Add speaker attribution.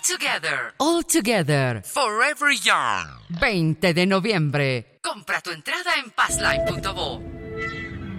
Speaker 1: All Together.
Speaker 2: Forever Young.
Speaker 1: 20 de noviembre. Compra tu entrada en passline.vo.